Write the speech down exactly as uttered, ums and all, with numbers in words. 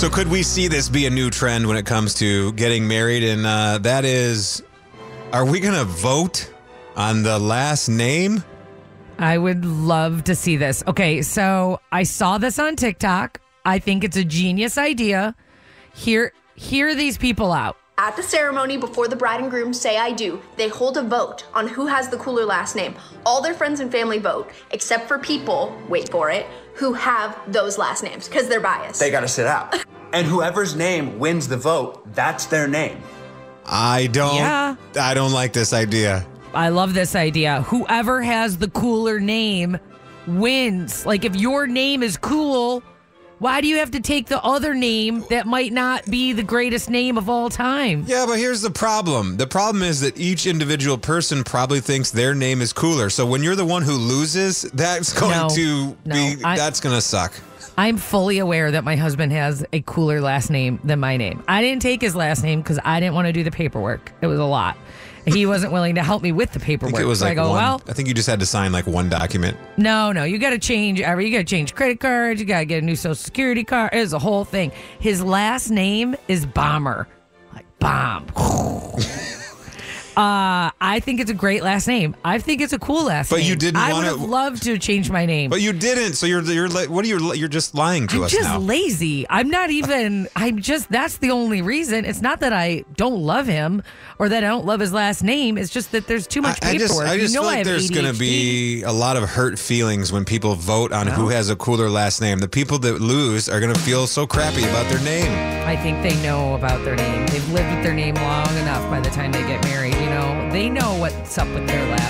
So could we see this be a new trend when it comes to getting married? And uh, that is, are we going to vote on the last name? I would love to see this. Okay, so I saw this on TikTok. I think it's a genius idea. Hear, hear these people out. At the ceremony, before the bride and groom say I do, they hold a vote on who has the cooler last name. All their friends and family vote, except for people, wait for it, who have those last names, because they're biased. They gotta sit out. And whoever's name wins the vote, that's their name. I don't, Yeah. I don't like this idea. I love this idea. Whoever has the cooler name wins. Like, if your name is cool, why do you have to take the other name that might not be the greatest name of all time? Yeah, but here's the problem. The problem is that each individual person probably thinks their name is cooler. So when you're the one who loses, that's going No, to no, be, I- that's going to suck. I'm fully aware that my husband has a cooler last name than my name. I didn't take his last name because I didn't want to do the paperwork. It was a lot. He wasn't willing to help me with the I paperwork. think it was so like I go, one, well, I think you just had to sign like one document. no, no, you got to change every. You got to change credit cards. You got to get a new social security card. It's a whole thing. His last name is Bomber, like bomb. Uh, I think it's a great last name. I think it's a cool last But name. you didn't I wanna- would have loved to change my name. But you didn't. So you're you're li- what are you you're just lying to I'm us just now. lazy. I'm not even, I'm just, that's the only reason. It's not that I don't love him or that I don't love his last name. It's just that there's too much I, I paperwork. just I just you know feel I like have there's A D H D. going to be a lot of hurt feelings when people vote on who has a cooler last name. The people that lose are going to feel so crappy about their name. I think they know about their name. They've lived with their name long enough by the time they get married. You know, they know what's up with their last